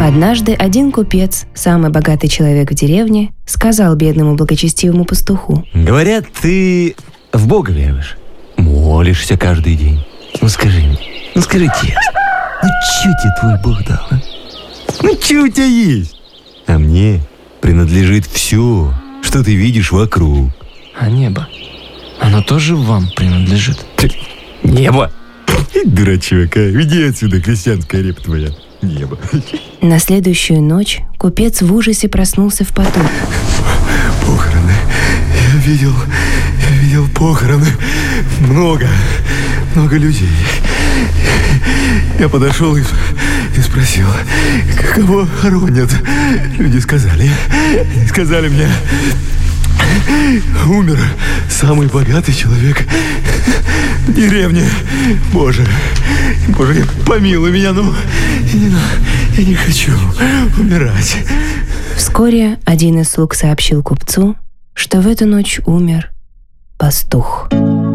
Однажды один купец, самый богатый человек в деревне, сказал бедному благочестивому пастуху: «Говорят, ты в Бога веруешь, молишься каждый день. Ну скажи мне, скажи честно, что тебе твой Бог дал, а? Что у тебя есть? А мне принадлежит все, что ты видишь вокруг». А небо, оно тоже вам принадлежит? Небо? Дурачок, а? Иди отсюда, крестьянская репа твоя. Небо. На следующую ночь купец в ужасе проснулся в поту. Похороны. Я видел похороны. Много людей. Я подошел и спросил, кого хоронят. Люди сказали мне: умер самый богатый человек в деревне. Боже, помилуй меня, я не хочу умирать. Вскоре один из слуг сообщил купцу, что в эту ночь умер пастух.